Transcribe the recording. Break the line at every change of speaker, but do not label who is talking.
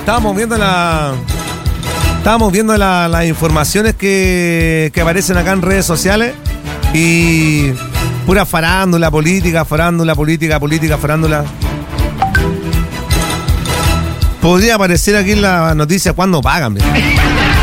Estábamos viendo las informaciones que aparecen acá en redes sociales y pura farándula, política. Podría aparecer aquí en la noticia cuando pagan.